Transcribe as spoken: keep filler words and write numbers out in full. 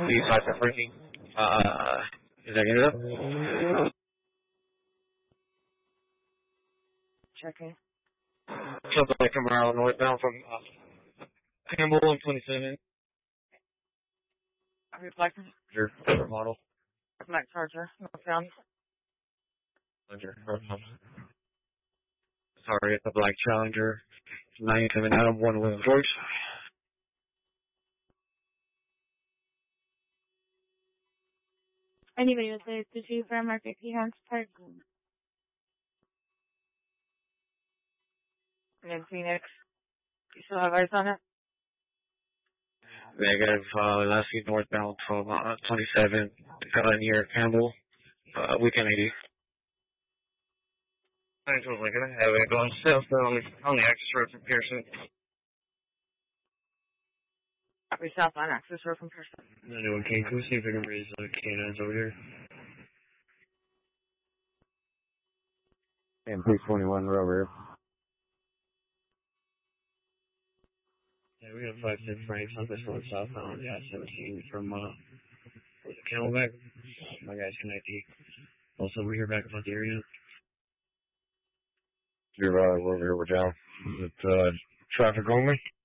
East side for freaking. Uh, is that good enough? Checking. Something like from around northbound from uh, Campbell and twenty-seven. Are you black? Your favorite model? Black Charger, northbound. Challenger. Sorry, it's a black Challenger. ninety-seven Adam, one William George. Anybody would say to two Fair Market Peahans Park. And then Phoenix. You still have eyes on it? Negative, uh, last week northbound from, uh, twenty-seven, uh, near Campbell, uh, weekend eighty. I was like, gonna have it going southbound on the, on the access road from Pearson. Copy southbound access road from Pearson. Anyone can, can we see if we can raise the canines over here? M P twenty-one, we're over here. Yeah, we have five six Franks on this one southbound, yeah, seventeen from, uh, Camelback. My guy's connected. Also, we hear back about the area. You're, uh, we're over here, we're down. Is it, uh, traffic only?